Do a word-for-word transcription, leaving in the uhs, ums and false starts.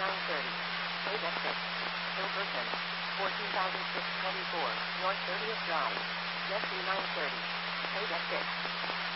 nine thirty. Paid exit. Hilberton. fourteen thousand six hundred twenty-four, North thirtieth Drive. Jet nine thirty. Paid exit.